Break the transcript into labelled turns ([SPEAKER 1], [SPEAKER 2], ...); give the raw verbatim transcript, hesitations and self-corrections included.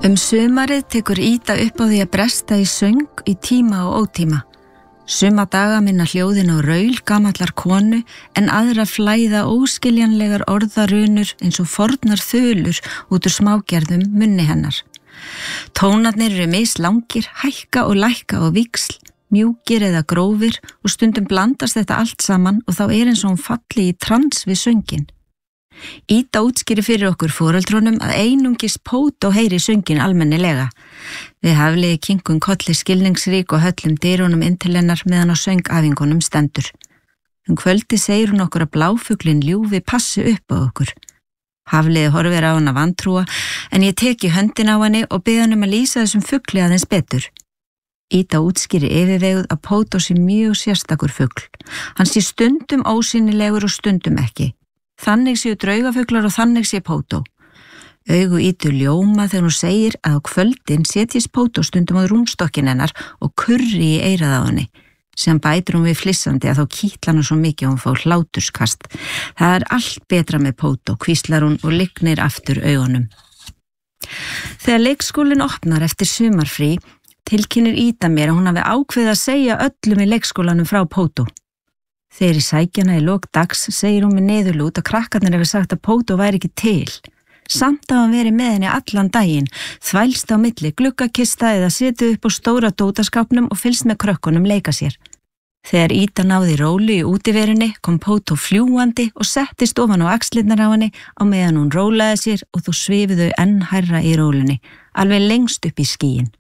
[SPEAKER 1] Um sumarið tekur Ida upp á því að bresta í söng í tíma og ótíma. Suma daga minna hljóðin á raul gamallar konu en aðra flæða óskiljanlegar orðarunur eins og fornar þulur út úr smágerðum munni hennar. Tónarnir eru mislangir, hækka og lækka á víxl, mjúkir eða grófir og stundum blandast þetta allt saman og þá er eins og hún falli í trans við söngin. Ida útskýri fyrir okkur foreldrunum að einungis Pótó heyri söngin almennilega. Við Hafliði kinkun kolli skilningsrík og höllum dyrunum inn til hennar meðan á söngafingunum stendur. Um kvöldi segir hún okkur að bláfuglinn ljúfi passi upp á okkur. Hafliði horfir á hana vantrúa en ég teki höndin á henni og bið hann um að lýsa þessum fugli aðeins betur. Ida útskýri yfirveguð að Pótó sé mjög sérstakur fugl. Hann sé stundum ósýnilegur og stundum ekki. Þannig séu draugafuglar og þannig sé Pótó. Augu Ídu ljóma þegar hún segir að á kvöldin setjist Pótó stundum á rúmstokkin hennar og kurri í eyrað á henni. Sem bætir hún við flissandi að þá kýtla hann svo mikið að hún fá hláturskast. Það er allt betra með Pótó, hvíslar hún og lygnir aftur augunum. Þegar leikskólinn opnar eftir sumarfrí, tilkynnir Ida mér að hún hafi ákveðið að segja öllum í leikskólanum frá Pótó. Þegar í sækjana í lok dags segir hún með niðurlút að krakkarnir hefur sagt að Pótó væri ekki til. Samt að hann veri með henni allan daginn, þvælst á milli gluggakista eða setið upp á stóra dótaskápnum og fylgst með krökkunum leika sér. Þegar Ida náði rólu í útiverunni kom Pótó fljúandi og settist ofan á axlirnar á henni á meðan hún rólaði sér og þú svifu þau enn hærra í rólunni, alveg lengst upp í skýin.